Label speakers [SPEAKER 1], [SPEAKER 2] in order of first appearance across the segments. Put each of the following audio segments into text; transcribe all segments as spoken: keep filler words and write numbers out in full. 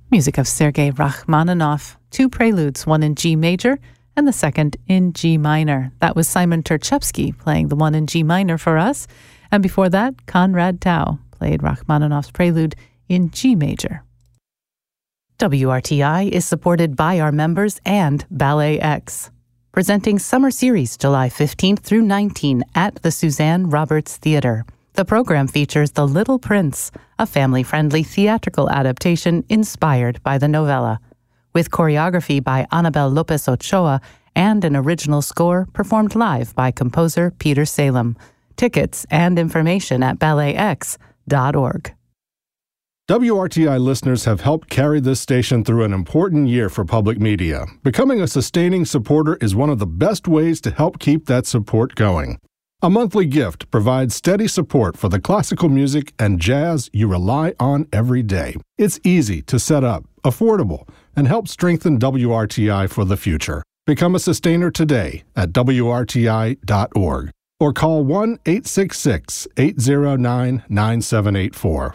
[SPEAKER 1] Music of Sergei Rachmaninoff, two preludes, one in G major and the second in G minor. That was Simon Terchevsky playing the one in G minor for us. And before that, Konrad Tau played Rachmaninoff's prelude in G major. W R T I is supported by our members and Ballet X, presenting Summer Series July fifteenth through nineteenth at the Suzanne Roberts Theater. The program features The Little Prince, a family-friendly theatrical adaptation inspired by the novella, with choreography by Anabel Lopez Ochoa and an original score performed live by composer Peter Salem. Tickets and information at ballet x dot org.
[SPEAKER 2] W R T I listeners have helped carry this station through an important year for public media. Becoming a sustaining supporter is one of the best ways to help keep that support going. A monthly gift provides steady support for the classical music and jazz you rely on every day. It's easy to set up, affordable, and help strengthen W R T I for the future. Become a sustainer today at W R T I dot org or call one eight six six, eight zero nine, nine seven eight four.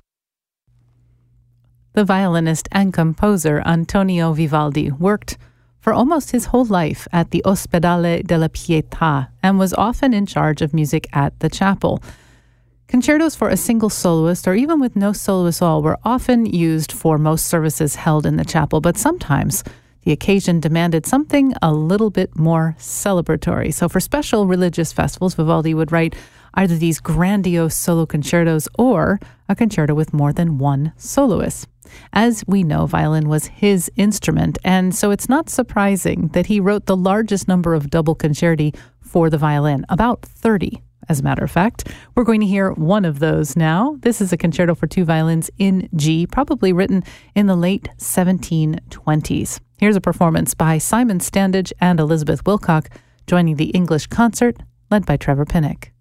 [SPEAKER 1] The violinist and composer Antonio Vivaldi worked for almost his whole life at the Ospedale della Pietà and was often in charge of music at the chapel. Concertos for a single soloist, or even with no soloist at all, were often used for most services held in the chapel, but sometimes the occasion demanded something a little bit more celebratory. So for special religious festivals, Vivaldi would write either these grandiose solo concertos or a concerto with more than one soloist. As we know, violin was his instrument, and so it's not surprising that he wrote the largest number of double concerti for the violin, about thirty, as a matter of fact. We're going to hear one of those now. This is a concerto for two violins in G, probably written in the late seventeen twenties. Here's a performance by Simon Standage and Elizabeth Wilcock, joining the English concert led by Trevor Pinnock.